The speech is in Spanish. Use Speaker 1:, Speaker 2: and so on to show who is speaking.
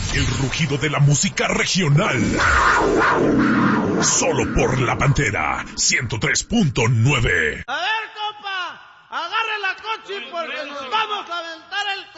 Speaker 1: El rugido de la música regional. Solo por La Pantera 103.9.
Speaker 2: A ver, compa, agarre la coche porque nos vamos a aventar el